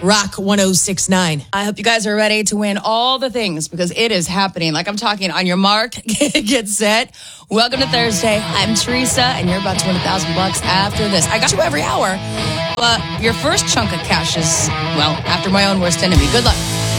Rock 106.9. I hope you guys are ready to win all the things because it is happening. Like I'm talking on your mark, get set. Welcome to Thursday. I'm Teresa, and you're about to win $1,000 after this. I got you every hour, but your first chunk of cash is, well, after my own worst enemy. Good luck.